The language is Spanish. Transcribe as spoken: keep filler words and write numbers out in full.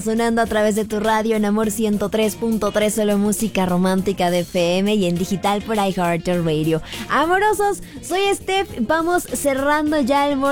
Sonando a través de tu radio en Amor ciento tres punto tres, solo música romántica de F M y en digital por iHeartRadio. Amorosos, soy Steph, vamos cerrando ya el